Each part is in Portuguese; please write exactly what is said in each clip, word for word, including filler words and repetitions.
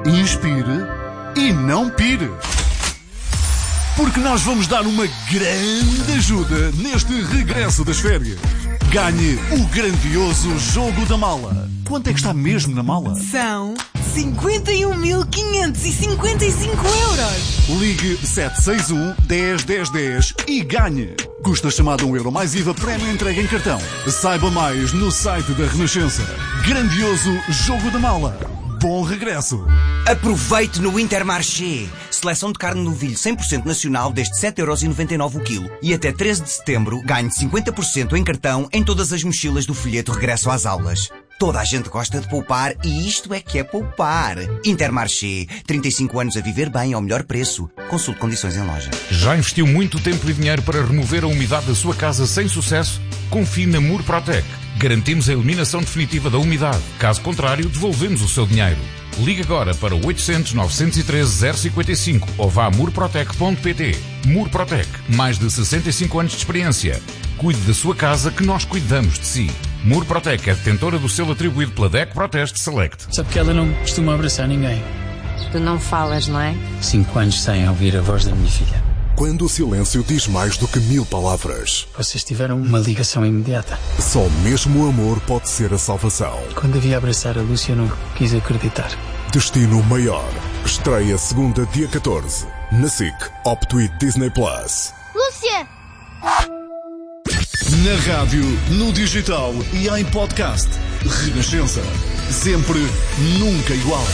inspire e não pire. Porque nós vamos dar uma grande ajuda neste regresso das férias. Ganhe o grandioso Jogo da Mala. Quanto é que está mesmo na mala? São cinquenta e um mil quinhentos e cinquenta e cinco euros. Ligue sete seis um, dez, dez, dez e ganhe. Custa chamada um euro mais I V A, prémio entrega em cartão. Saiba mais no site da Renascença. Grandioso Jogo da Mala. Bom regresso. Aproveite no Intermarché. Seleção de carne de novilho cem por cento nacional desde sete euros e noventa e nove o quilo. E até treze de setembro ganhe cinquenta por cento em cartão em todas as mochilas do folheto Regresso às Aulas. Toda a gente gosta de poupar e isto é que é poupar. Intermarché. trinta e cinco anos a viver bem ao melhor preço. Consulte condições em loja. Já investiu muito tempo e dinheiro para remover a umidade da sua casa sem sucesso? Confie na Murprotec. Garantimos a eliminação definitiva da umidade. Caso contrário, devolvemos o seu dinheiro. Ligue agora para oitocentos, novecentos e treze, zero cinquenta e cinco ou vá a murprotec ponto pt. Murprotec. Mais de sessenta e cinco anos de experiência. Cuide da sua casa que nós cuidamos de si. Murprotec é detentora do selo atribuído pela D E C Proteste Select. Sabe que ela não costuma abraçar ninguém. Tu não falas, não é? Cinco anos sem ouvir a voz da minha filha. Quando o silêncio diz mais do que mil palavras. Vocês tiveram uma ligação imediata. Só mesmo o amor pode ser a salvação. Quando a vi abraçar a Lúcia, eu não quis acreditar. Destino Maior. Estreia segunda, dia catorze. Na S I C, Opto e Disney Plus. Lúcia! Na rádio, no digital e em podcast. Renascença. Sempre, nunca igual.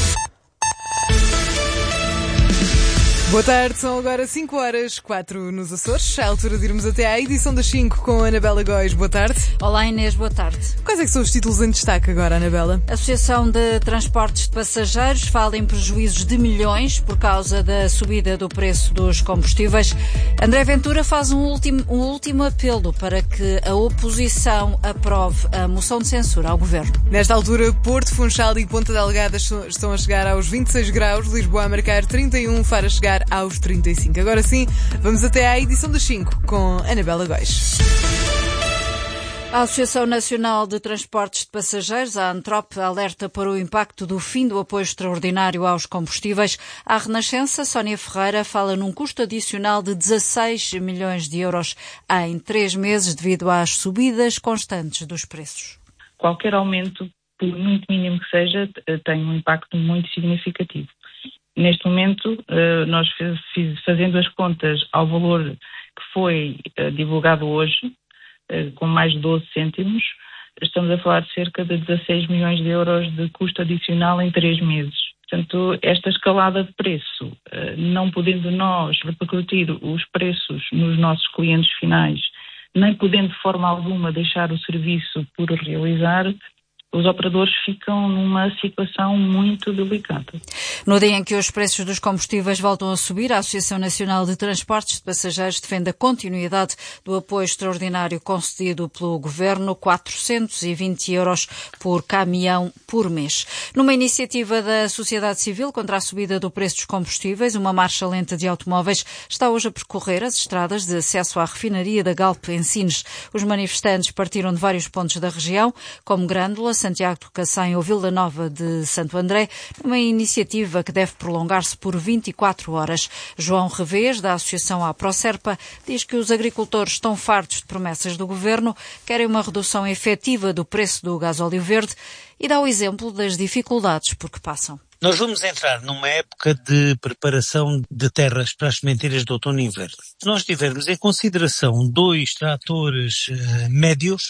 Boa tarde, são agora cinco horas, quatro nos Açores. É a altura de irmos até à edição das cinco com a Anabela Góis. Boa tarde. Olá Inês, boa tarde. Quais é que são os títulos em destaque agora, Anabela? A Associação de Transportes de Passageiros fala em prejuízos de milhões por causa da subida do preço dos combustíveis. André Ventura faz um último, um último apelo para que a oposição aprove a moção de censura ao Governo. Nesta altura, Porto, Funchal e Ponta Delgada estão a chegar aos vinte e seis graus, Lisboa a marcar trinta e um, Faro a chegar aos trinta e cinco. Agora sim, vamos até à edição das cinco com Anabela Góis. A Associação Nacional de Transportes de Passageiros, a ANTROP, alerta para o impacto do fim do apoio extraordinário aos combustíveis. À Renascença, Sónia Ferreira fala num custo adicional de dezasseis milhões de euros em três meses devido às subidas constantes dos preços. Qualquer aumento, por muito mínimo que seja, tem um impacto muito significativo. Neste momento, nós fazendo as contas ao valor que foi divulgado hoje, com mais de doze cêntimos, estamos a falar de cerca de dezasseis milhões de euros de custo adicional em três meses. Portanto, esta escalada de preço, não podendo nós repercutir os preços nos nossos clientes finais, nem podendo de forma alguma deixar o serviço por realizar, os operadores ficam numa situação muito delicada. No dia em que os preços dos combustíveis voltam a subir, a Associação Nacional de Transportes de Passageiros defende a continuidade do apoio extraordinário concedido pelo Governo, quatrocentos e vinte euros por caminhão por mês. Numa iniciativa da sociedade civil contra a subida do preço dos combustíveis, uma marcha lenta de automóveis está hoje a percorrer as estradas de acesso à refinaria da Galp em Sines. Os manifestantes partiram de vários pontos da região, como Grândola, Santiago do Cacém ou Vila Nova de Santo André, numa iniciativa que deve prolongar-se por vinte e quatro horas. João Revés, da Associação APROSERPA, diz que os agricultores estão fartos de promessas do Governo, querem uma redução efetiva do preço do gasóleo verde e dá o exemplo das dificuldades por que passam. Nós vamos entrar numa época de preparação de terras para as sementeiras de outono e inverno. Se nós tivermos em consideração dois tratores uh, médios,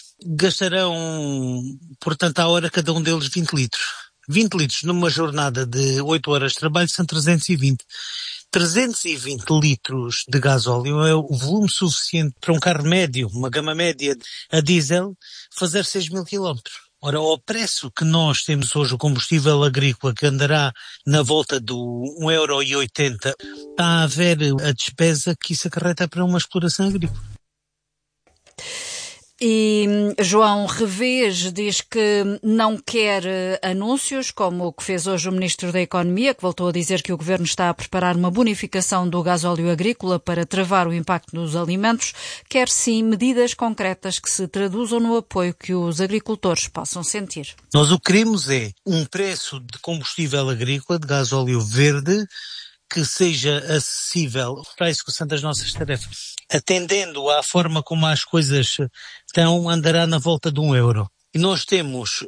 gastarão, portanto, à hora cada um deles vinte litros. vinte litros numa jornada de oito horas de trabalho são trezentos e vinte. trezentos e vinte litros de gasóleo é o volume suficiente para um carro médio, uma gama média a diesel, fazer seis mil quilómetros. Ora, ao preço que nós temos hoje o combustível agrícola, que andará na volta do um euro e oitenta, está a haver a despesa que isso acarreta para uma exploração agrícola. E João Revés diz que não quer anúncios, como o que fez hoje o Ministro da Economia, que voltou a dizer que o Governo está a preparar uma bonificação do gasóleo agrícola para travar o impacto nos alimentos. Quer sim medidas concretas que se traduzam no apoio que os agricultores possam sentir. Nós o que queremos é um preço de combustível agrícola, de gasóleo verde, que seja acessível para a execução das nossas tarefas. Atendendo à forma como as coisas estão, andará na volta de um euro. E nós temos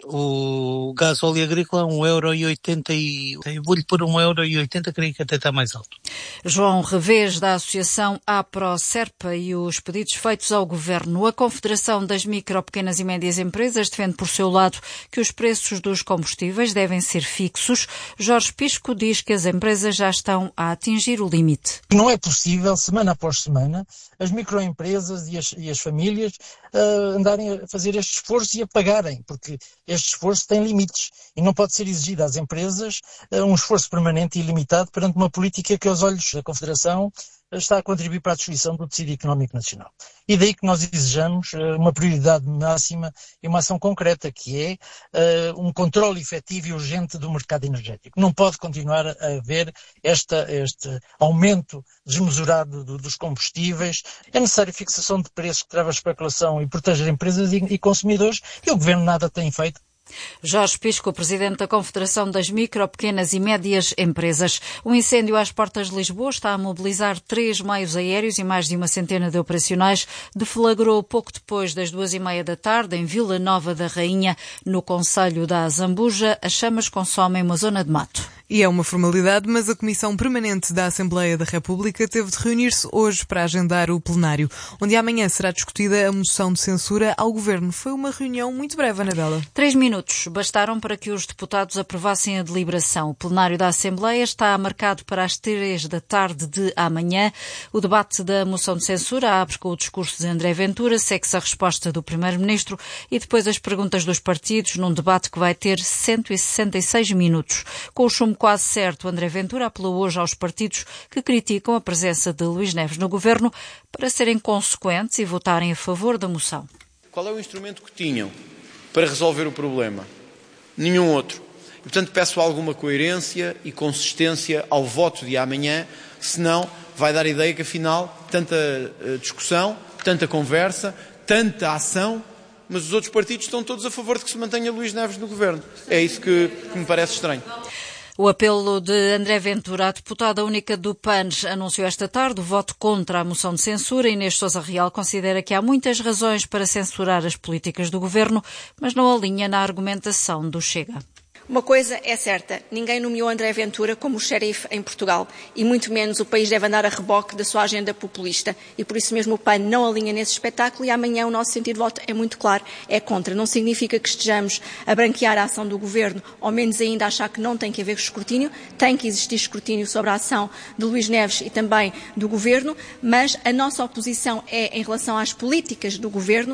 o gasóleo agrícola a um euro e oitenta e... Eu vou-lhe pôr um euro e oitenta, creio que até está mais alto. João Revés, da Associação APRO-SERPA, e os pedidos feitos ao Governo. A Confederação das Micro, Pequenas e Médias Empresas defende por seu lado que os preços dos combustíveis devem ser fixos. Jorge Pisco diz que as empresas já estão a atingir o limite. Não é possível, semana após semana, as microempresas e as, e as famílias uh, andarem a fazer este esforço e a pagarem, porque este esforço tem limites e não pode ser exigido às empresas uh, um esforço permanente e ilimitado perante uma política que, aos olhos da Confederação, está a contribuir para a destruição do tecido económico nacional. E daí que nós exijamos uh, uma prioridade máxima e uma ação concreta, que é uh, um controle efetivo e urgente do mercado energético. Não pode continuar a haver esta, este aumento desmesurado do, dos combustíveis. É necessária fixação de preços que trava a especulação e proteger empresas e, e consumidores, e o Governo nada tem feito. Jorge Pisco, presidente da Confederação das Micro, Pequenas e Médias Empresas. O incêndio às portas de Lisboa está a mobilizar três meios aéreos e mais de uma centena de operacionais. Deflagrou pouco depois das duas e meia da tarde em Vila Nova da Rainha, no concelho da Zambuja. As chamas consomem uma zona de mato. E é uma formalidade, mas a Comissão Permanente da Assembleia da República teve de reunir-se hoje para agendar o plenário, onde amanhã será discutida a moção de censura ao Governo. Foi uma reunião muito breve, Anabela. Três minutos bastaram para que os deputados aprovassem a deliberação. O plenário da Assembleia está marcado para as três da tarde de amanhã. O debate da moção de censura abre com o discurso de André Ventura, segue-se a resposta do Primeiro-Ministro e depois as perguntas dos partidos, num debate que vai ter cento e sessenta e seis minutos. Com o chumbo quase certo, André Ventura apelou hoje aos partidos que criticam a presença de Luís Neves no Governo para serem consequentes e votarem a favor da moção. Qual é o instrumento que tinham para resolver o problema? Nenhum outro. E, portanto, peço alguma coerência e consistência ao voto de amanhã, senão vai dar a ideia que, afinal, tanta discussão, tanta conversa, tanta ação, mas os outros partidos estão todos a favor de que se mantenha Luís Neves no Governo. É isso que, que me parece estranho. O apelo de André Ventura, a deputada única do P A N, anunciou esta tarde o voto contra a moção de censura. Inês Sousa Real considera que há muitas razões para censurar as políticas do Governo, mas não alinha na argumentação do Chega. Uma coisa é certa, ninguém nomeou André Ventura como xerife em Portugal e muito menos o país deve andar a reboque da sua agenda populista e por isso mesmo o P A N não alinha nesse espetáculo e amanhã o nosso sentido de voto é muito claro, é contra. Não significa que estejamos a branquear a ação do Governo ou menos ainda achar que não tem que haver escrutínio, tem que existir escrutínio sobre a ação de Luís Neves e também do Governo, mas a nossa oposição é em relação às políticas do Governo.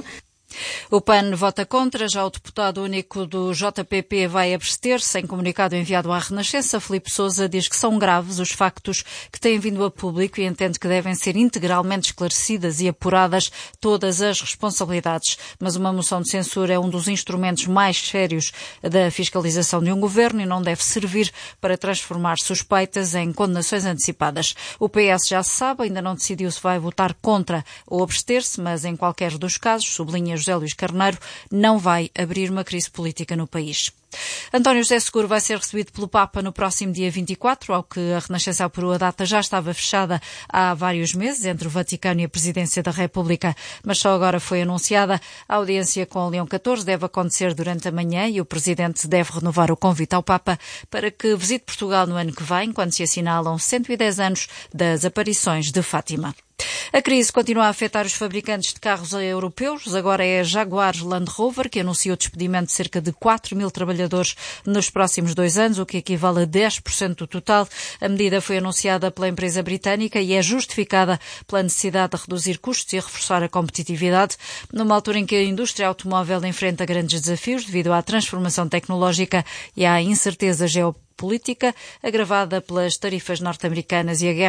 O P A N vota contra, já o deputado único do J P P vai abster-se. Em comunicado enviado à Renascença, Filipe Sousa diz que são graves os factos que têm vindo a público e entende que devem ser integralmente esclarecidas e apuradas todas as responsabilidades. Mas uma moção de censura é um dos instrumentos mais sérios da fiscalização de um governo e não deve servir para transformar suspeitas em condenações antecipadas. O P S já se sabe, ainda não decidiu se vai votar contra ou abster-se, mas em qualquer dos casos, sublinha José Luís Carneiro, não vai abrir uma crise política no país. António José Seguro vai ser recebido pelo Papa no próximo dia vinte e quatro, ao que a Renascença apurou. A data já estava fechada há vários meses entre o Vaticano e a Presidência da República, mas só agora foi anunciada. A audiência com Leão catorze deve acontecer durante a manhã e o Presidente deve renovar o convite ao Papa para que visite Portugal no ano que vem, quando se assinalam cento e dez anos das aparições de Fátima. A crise continua a afetar os fabricantes de carros europeus. Agora é a Jaguar Land Rover que anunciou o despedimento de cerca de quatro mil trabalhadores nos próximos dois anos, o que equivale a dez por cento do total. A medida foi anunciada pela empresa britânica e é justificada pela necessidade de reduzir custos e reforçar a competitividade, numa altura em que a indústria automóvel enfrenta grandes desafios devido à transformação tecnológica e à incerteza geopolítica agravada pelas tarifas norte-americanas e a guerra